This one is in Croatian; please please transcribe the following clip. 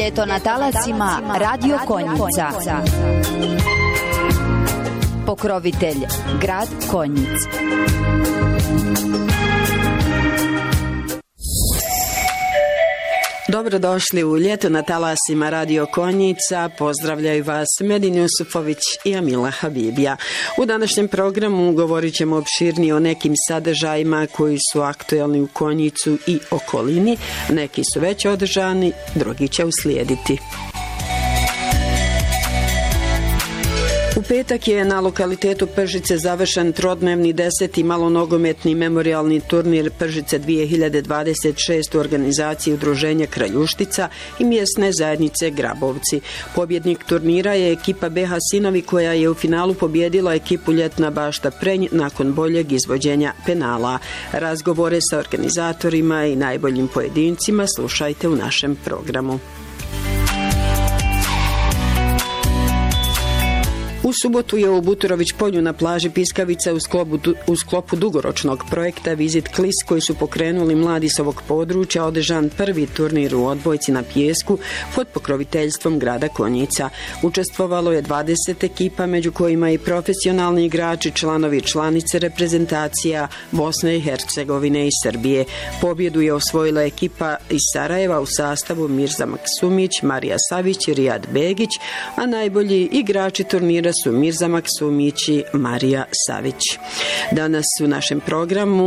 Ljeto na talasima Radio Konjica. Pokrovitelj grad Konjic. Dobrodošli u Ljeto na talasima Radio Konjica. Pozdravljaju vas Medin Jusufović i Amila Habibija. U današnjem programu govorit ćemo opširnije o nekim sadržajima koji su aktuelni u Konjicu i okolini. Neki su već održani, drugi će uslijediti. U petak je na lokalitetu Pržice završen trodnevni 10. malonogometni memorijalni turnir Pržice 2026 u organizaciji Udruženja Kraljuštica i mjesne zajednice Grabovci. Pobjednik turnira je ekipa BH Sinovi koja je u finalu pobjedila ekipu Ljetna Bašta Prenj nakon boljeg izvođenja penala. Razgovore sa organizatorima i najboljim pojedincima slušajte u našem programu. U subotu je u Buturović polju na plaži Piskavica u sklopu dugoročnog projekta Visit Klis koji su pokrenuli mladi s ovog područja održan prvi turnir u odbojci na pijesku pod pokroviteljstvom grada Konjica. Učestvovalo je 20 ekipa, među kojima i profesionalni igrači, članovi i članice reprezentacija Bosne i Hercegovine i Srbije. Pobjedu je osvojila ekipa iz Sarajeva u sastavu Mirza Maksumić, Marija Savić i Rijad Begić, a najbolji igrači turnira su Mirza Maksumić i Marija Savić. Danas u našem programu